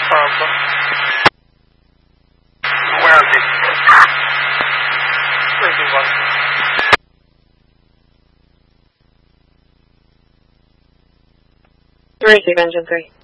Where is he? 321. 3, Steve Engine 3.